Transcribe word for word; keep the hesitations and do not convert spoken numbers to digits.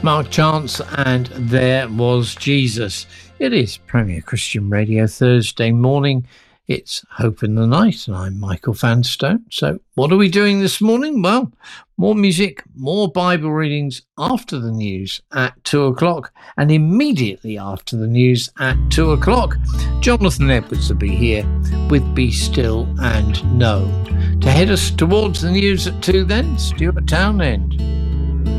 Mark Chance and There Was Jesus. It is Premier Christian Radio Thursday morning. It's Hope in the Night and I'm Michael Vanstone. So what are we doing this morning? Well, more music, more Bible readings after the news at two o'clock, and immediately after the news at two o'clock, Jonathan Edwards will be here with Be Still and Know. To head us towards the news at two then, Stuart Townend.